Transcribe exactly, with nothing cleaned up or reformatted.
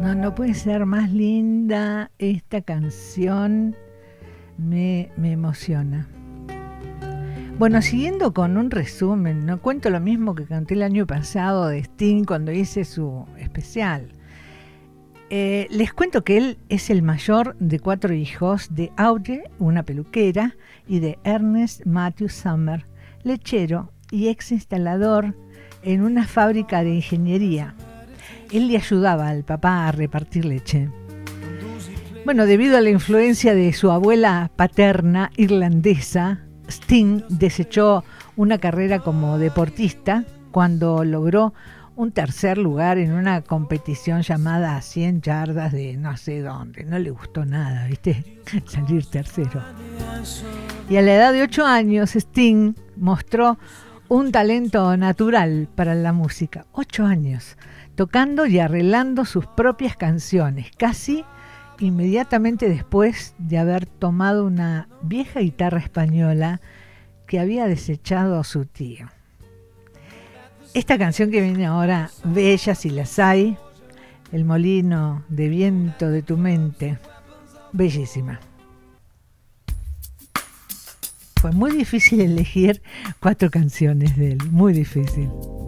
No, no puede ser más linda esta canción. Me, me emociona. Bueno, siguiendo con un resumen, no cuento lo mismo que canté el año pasado de Sting cuando hice su especial. Eh, les cuento que él es el mayor de cuatro hijos de Audrey, una peluquera, y de Ernest Matthew Summer, lechero y ex instalador en una fábrica de ingeniería. Él le ayudaba al papá a repartir leche. Bueno, debido a la influencia de su abuela paterna irlandesa, Sting desechó una carrera como deportista cuando logró un tercer lugar en una competición llamada cien yardas de no sé dónde. No le gustó nada, ¿viste? Salir tercero. Y a la edad de ocho años, Sting mostró un talento natural para la música. Ocho años, tocando y arreglando sus propias canciones, casi inmediatamente después de haber tomado una vieja guitarra española que había desechado su tío. Esta canción que viene ahora, bella si las hay, El molino de viento de tu mente, bellísima. Fue muy difícil elegir cuatro canciones de él, muy difícil.